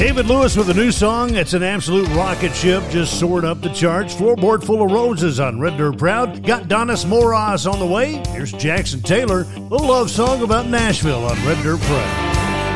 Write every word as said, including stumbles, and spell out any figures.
David Lewis with a new song. It's an absolute rocket ship, just soared up the charts. Floorboard Full of Roses on Red Dirt Proud. Got Donis Moraz on the way. Here's Jackson Taylor, a love song about Nashville on Red Dirt Proud.